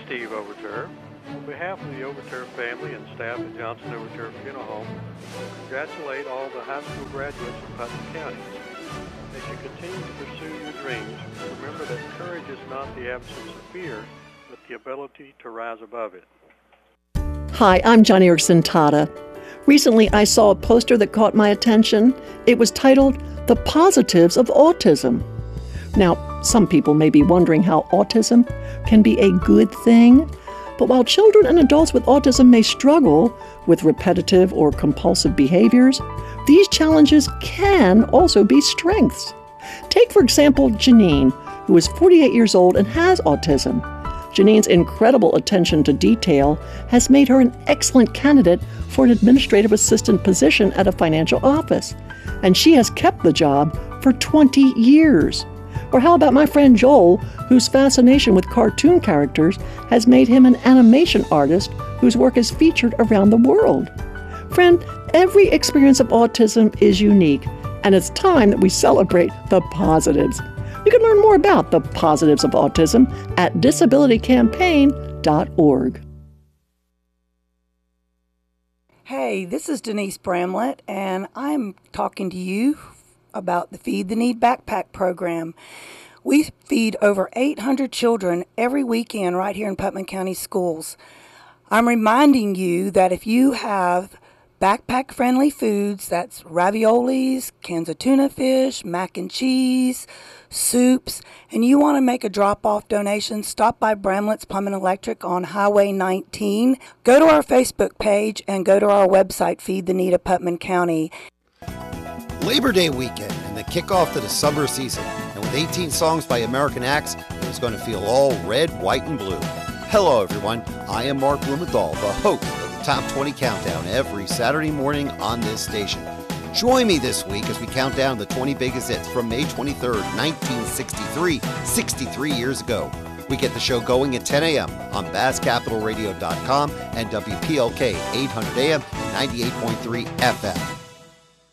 Steve Overture. On behalf of the Overture family and staff at Johnson Overture Funeral Home, congratulate all the high school graduates in Putnam County. As you continue to pursue your dreams, remember that courage is not the absence of fear, but the ability to rise above it. Hi, I'm Joni Eareckson Tada. Recently, I saw a poster that caught my attention. It was titled, "The Positives of Autism." Now, some people may be wondering how autism can be a good thing. But while children and adults with autism may struggle with repetitive or compulsive behaviors, these challenges can also be strengths. Take, for example, Janine, who is 48 years old and has autism. Janine's incredible attention to detail has made her an excellent candidate for an administrative assistant position at a financial office, and she has kept the job for 20 years. Or how about my friend Joel, whose fascination with cartoon characters has made him an animation artist whose work is featured around the world? Friend, every experience of autism is unique, and it's time that we celebrate the positives. You can learn more about the positives of autism at disabilitycampaign.org. Hey, this is Denise Bramlett, and I'm talking to you about the Feed the Need Backpack program. We feed over 800 children every weekend right here in Putnam County Schools. I'm reminding you that if you have backpack-friendly foods, that's raviolis, cans of tuna fish, mac and cheese, soups, and you want to make a drop-off donation, stop by Bramlett's Plumbing Electric on Highway 19. Go to our Facebook page and go to our website, Feed the Need of Putnam County. Labor Day weekend and the kickoff to the summer season. And with 18 songs by American acts, it was going to feel all red, white, and blue. Hello, everyone. I am Mark Blumenthal, the host of the Top 20 Countdown every Saturday morning on this station. Join me this week as we count down the 20 biggest hits from May 23rd, 1963, 63 years ago. We get the show going at 10 a.m. on BassCapitalRadio.com and WPLK 800 AM, 98.3 FM.